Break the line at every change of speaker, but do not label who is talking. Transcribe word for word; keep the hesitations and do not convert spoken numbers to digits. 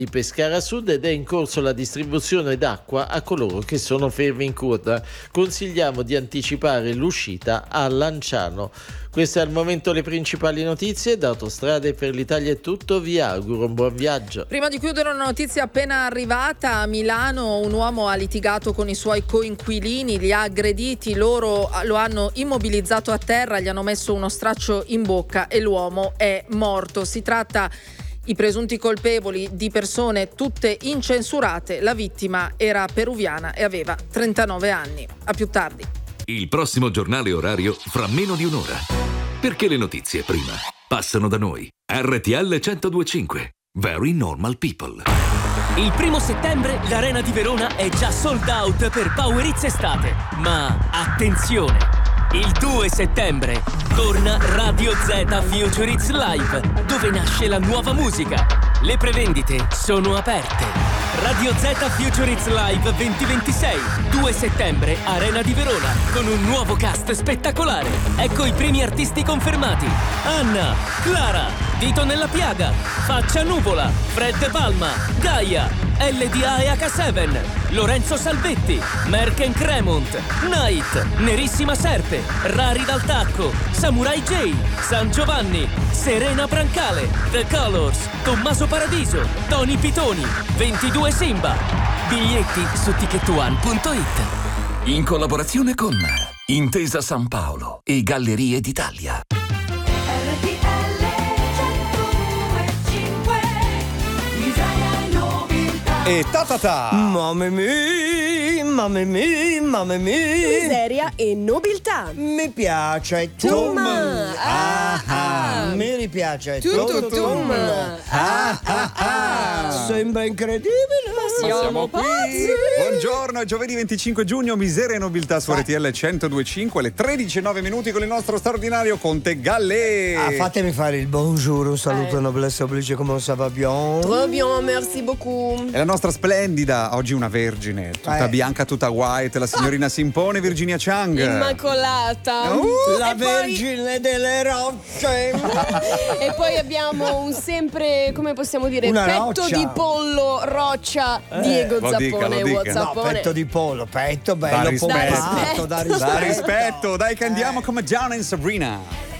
di Pescara Sud ed è in corso la distribuzione d'acqua a coloro che sono fermi in coda. Consigliamo di anticipare l'uscita a Lanciano. Queste al momento le principali notizie. Da Autostrade per l'Italia è tutto, vi auguro un buon viaggio.
Prima di chiudere una notizia appena arrivata: a Milano un uomo ha litigato con i suoi coinquilini, li ha aggrediti, loro lo hanno immobilizzato a terra, gli hanno messo uno straccio in bocca e l'uomo è morto. Si tratta i presunti colpevoli di persone tutte incensurate. La vittima era peruviana e aveva trentanove anni. A più tardi.
Il prossimo giornale orario fra meno di un'ora. Perché le notizie prima passano da noi. R T L centodue e cinque. Very Normal People.
Il primo settembre l'Arena di Verona è già sold out per Power Hits estate. Ma attenzione! Il due settembre torna Radio Z Future Hits Live, dove nasce la nuova musica. Le prevendite sono aperte. Radio Z Future Hits Live duemilaventisei, due settembre, Arena di Verona, con un nuovo cast spettacolare. Ecco i primi artisti confermati: Anna, Clara, Dito nella Piaga, Faccia Nuvola, Fred Palma, Gaia, L D A e H sette, Lorenzo Salvetti, Merck Cremont, Night, Nerissima Serpe, Rari dal Tacco, Samurai J, San Giovanni, Serena Brancale, The Colors, Tommaso Paradiso, Tony Pitoni, ventidue Simba. Biglietti su ticket one punto it.
In collaborazione con Intesa San Paolo e Gallerie d'Italia.
E ta ta ta!
Mamma mia, mamma mia, mamma mia!
Miseria e nobiltà.
Mi piace
Tum.
Ah, ah. Mi ripiace
Tutto tum.
Ah, ah, ah. Sembra incredibile.
Ma siamo pazzi.
Buongiorno, è giovedì venticinque giugno, Miseria e Nobiltà su R T L centodue e cinque, alle tredici e nove minuti con il nostro straordinario Conte Gallè.
Ah, fatemi fare il bonjour, un saluto
Eh.
noblesse oblige, come ça va bien?
Trop bien, merci beaucoup.
E la nostra splendida, oggi una vergine, tutta
Eh.
bianca, tutta white, la signorina si impone, Virginia Chang.
Immacolata.
Uh,
La
E poi-
Vergine delle Rocce.
E poi abbiamo un sempre, come possiamo dire,
Una
petto
roccia.
di pollo, roccia, Diego
lo dica,
Zappone,
lo dica.
No,
Whatsappone.
petto di pollo, petto bello
Da rispetto.
pompato, da rispetto.
Da rispetto, dai che andiamo come Gianna e Sabrina.